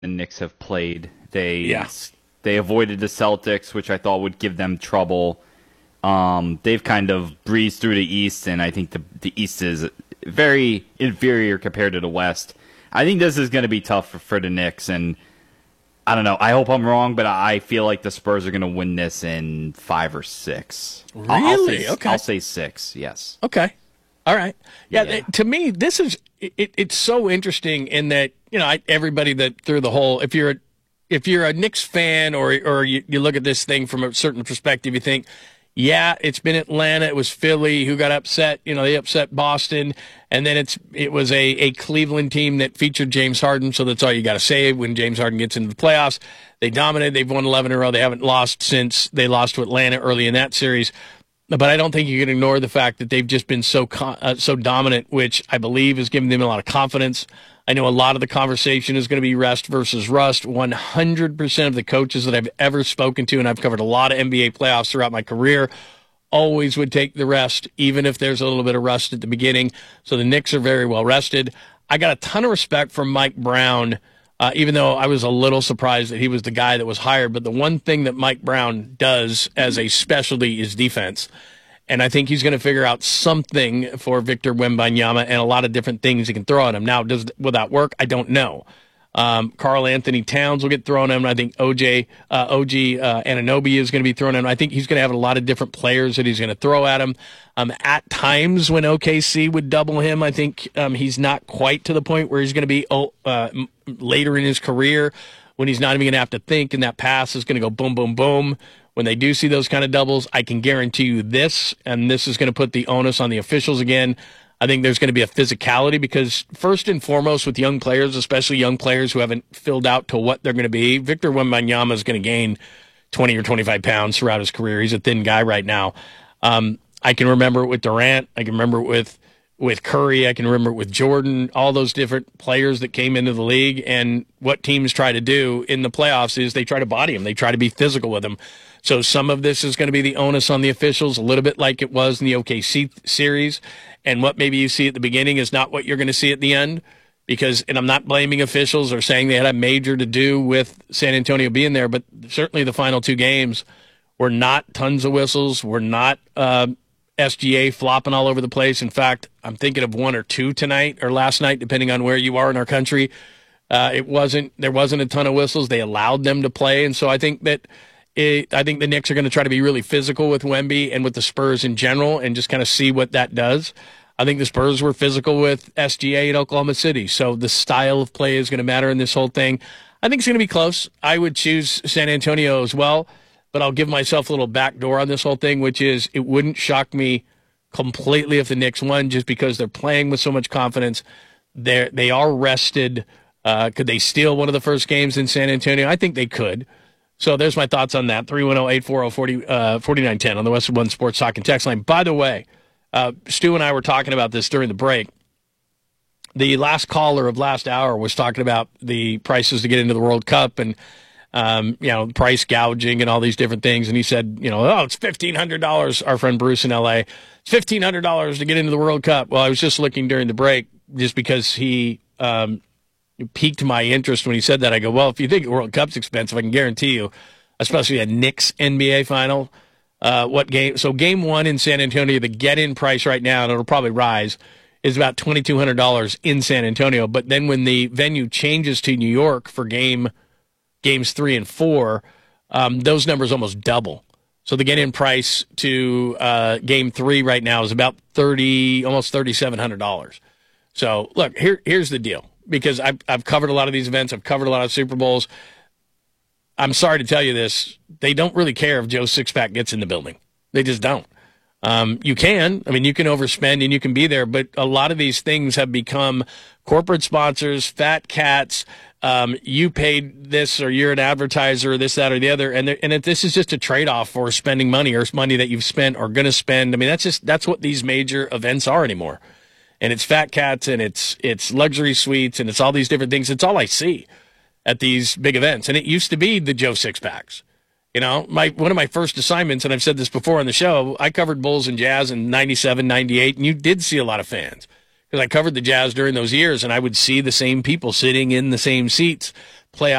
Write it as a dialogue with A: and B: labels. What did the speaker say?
A: the Knicks have played.
B: Yeah.
A: They avoided the Celtics, which I thought would give them trouble. They've kind of breezed through the East, and I think the East is very inferior compared to the West. I think this is going to be tough for the Knicks, and I don't know. I hope I'm wrong, but I feel like the Spurs are going to win this in 5 or 6.
B: Really? Okay.
A: I'll say 6. Yes.
B: Okay. All right. Yeah.
A: Yeah.
B: To me, this is it's so interesting in that everybody that through the whole if you're a Knicks fan or you look at this thing from a certain perspective, you think, yeah, it's been Atlanta, it was Philly who got upset. They upset Boston, and then it was a Cleveland team that featured James Harden. So that's all you got to say when James Harden gets into the playoffs. They dominated. They've won 11 in a row. They haven't lost since they lost to Atlanta early in that series. But I don't think you can ignore the fact that they've just been so dominant, which I believe has given them a lot of confidence. I know a lot of the conversation is going to be rest versus rust. 100% of the coaches that I've ever spoken to, and I've covered a lot of NBA playoffs throughout my career, always would take the rest, even if there's a little bit of rust at the beginning. So the Knicks are very well rested. I got a ton of respect for Mike Brown, even though I was a little surprised that he was the guy that was hired. But the one thing that Mike Brown does as a specialty is defense. And I think he's going to figure out something for Victor Wembanyama and a lot of different things he can throw at him. Now, will that work? I don't know. Karl Anthony Towns will get thrown at him. I think OG Anunoby is going to be thrown at him. I think he's going to have a lot of different players that he's going to throw at him. At times when OKC would double him, I think he's not quite to the point where he's going to be later in his career when he's not even going to have to think, and that pass is going to go boom, boom, boom. When they do see those kind of doubles, I can guarantee you this, and this is going to put the onus on the officials again. I think there's going to be a physicality because first and foremost with young players, especially young players who haven't filled out to what they're going to be, Victor Wembanyama is going to gain 20 or 25 pounds throughout his career. He's a thin guy right now. I can remember it with Durant. I can remember it with Curry. I can remember it with Jordan, all those different players that came into the league. And what teams try to do in the playoffs is they try to body him. They try to be physical with him. So some of this is going to be the onus on the officials, a little bit like it was in the OKC series. And what maybe you see at the beginning is not what you're going to see at the end. And I'm not blaming officials or saying they had a major to do with San Antonio being there, but certainly the final 2 games were not tons of whistles, were not SGA flopping all over the place. In fact, I'm thinking of 1 or 2 tonight or last night, depending on where you are in our country. There wasn't a ton of whistles. They allowed them to play. And so I think the Knicks are going to try to be really physical with Wemby and with the Spurs in general and just kind of see what that does. I think the Spurs were physical with SGA in Oklahoma City. So the style of play is going to matter in this whole thing. I think it's going to be close. I would choose San Antonio as well, but I'll give myself a little backdoor on this whole thing, which is it wouldn't shock me completely if the Knicks won just because they're playing with so much confidence. They are rested. Could they steal one of the first games in San Antonio? I think they could. So there's my thoughts on that. 310-840-4910 on the Westwood One Sports Talk and Text line. By the way, Stu and I were talking about this during the break. The last caller of last hour was talking about the prices to get into the World Cup and price gouging and all these different things. And he said, it's $1,500. Our friend Bruce in LA, it's $1,500 to get into the World Cup. Well, I was just looking during the break just because he piqued my interest when he said that. I go, well, if you think the World Cup's expensive, I can guarantee you, especially a Knicks NBA final, what game? So game 1 in San Antonio, the get-in price right now, and it'll probably rise, is about $2,200 in San Antonio. But then when the venue changes to New York for games 3 and 4, those numbers almost double. So the get-in price to game 3 right now is about almost $3,700. So look, here's the deal. Because I've covered a lot of these events. I've covered a lot of Super Bowls. I'm sorry to tell you this. They don't really care if Joe Sixpack gets in the building. They just don't. You can. I mean, you can overspend and you can be there. But a lot of these things have become corporate sponsors, fat cats. You paid this or you're an advertiser or this, that, or the other. And this is just a trade-off for spending money or money that you've spent or going to spend. I mean, that's what these major events are anymore. And it's fat cats and it's luxury suites and it's all these different things. It's all I see at these big events. And it used to be the Joe Sixpacks. One of my first assignments, and I've said this before on the show, I covered Bulls and Jazz in 97, 98, and you did see a lot of fans. Because I covered the Jazz during those years, and I would see the same people sitting in the same seats playoff